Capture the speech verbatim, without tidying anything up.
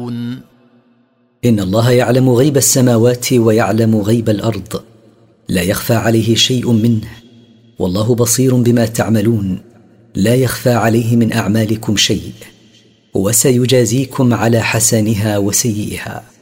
تعملون إن الله يعلم غيب السماوات ويعلم غيب الأرض، لا يخفى عليه شيء منه، والله بصير بما تعملون، لا يخفى عليه من أعمالكم شيء، وسيجازيكم على حسنها وسيئها.